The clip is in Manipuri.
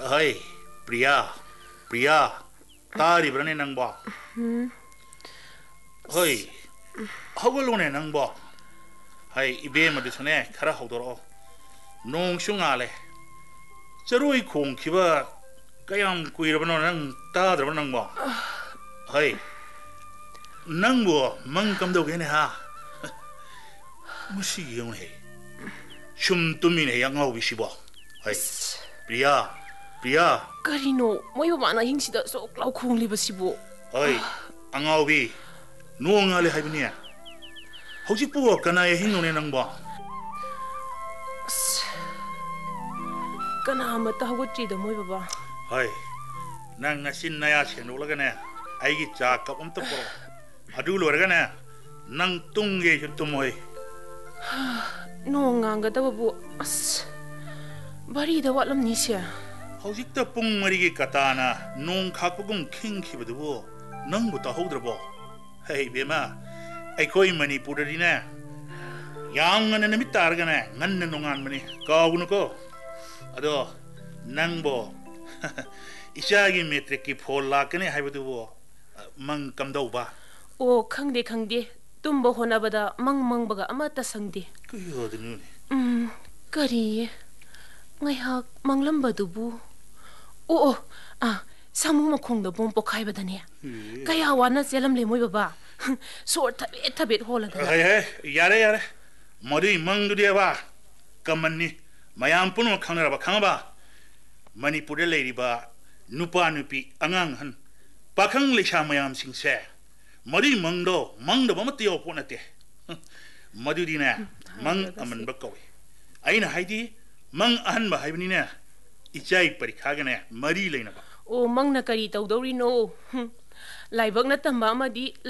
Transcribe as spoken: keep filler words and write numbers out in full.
เฮ้ยปริยาปริยาตาดิบระเนี่ยนังบ่เฮ้ยเขาก็รู้เนี่ยนังบ่เฮ้ยอีเบมาดิฉันเนี่ยข้าราเขาตัวเราน้องช่วงอะไรจะรู้อีกคงคิดว่าก็ยังคุยกับน้องนังตาดิบระนังบ่เฮ้ยนังบ่มังกำดูกันเนี่ยฮะไม่ใช่ยังไงชุมตุ้มนี่ยังเอาวิชิบ่เฮ้ยปริยาปริยาการิโนไม่ว่ามันอะไรหิงสิดาโซกเราคงรีบสิบ่เฮ้ยอังเอาวิน้องอะไรให้เป็นเนี่ยเขาจิปัวกันไอ้หิงโน่นนังบ่กันหามาตาหัวจีดมวยบ้าเฮ้ยนังนัชินนายาเชนรู้แล้วกันเนี่ยไอ้กิจจากกับอัมตบรอดูรู้แล้วกันเนี่ยนังตุ้งเกยจุดตุ้มเฮ้ยน้องงานก็ตัวบัวบารีดาวัดลำนี้เสียเขาจิตตะปุ่งมาริกิกตานะน้องขับปุ่งคิงคิบดูบัวนังบุตรหูดระบ่เฮ้ยเบม่าไอ้คอยมันนี่พูดดีนะยังงั้นนั่นมิตรอะไรกันเนี่ยงั้นนั่นน้องงานมันนี่ก้าวนุก็อะดูนังบ่อิจฉากิเมตริกิพอลลากันเนี่ยให้บุตรบัวมังกำดาวบ้าโอ้ขังดีขังดีตุ้มบ่คนอาบดามังมังบักอามาตาสังดีก็ยอดนู่นอืมกะรีไงฮักมังลำบดูบูโอ้อ่ะสามุมาคงดบงปกไข่บดเนี่ยก็ยาวันนั้นเสียลำเลยมวยบ้าสวดทับเอ็ดทับเอ็ดโหละเฮ้ยเฮ้ยยาเร่ยาเร่มาดูมังดูเดียบ้ากำมันนี่มายามปุ่นมาขังระบขังบ้ามันนี่พูดเลยดีบ้านุปานุปีอ่างหันปะขังเลยชามายามสิงเสมาดูมังโดมังโดบ้ามาเที่ยวพูดนั่นเตะมาดูดีนะมังอามันบักเอาไอ้น่ะให้ดีมังอันบ่ให้นี่เนี่ยอิจฉาอีกปริขากันเนี่ยมาดีเลยนะบ้าโอ้มังนักการีตัวดอริโนไล่บักนัดตั้มบ้ามาดี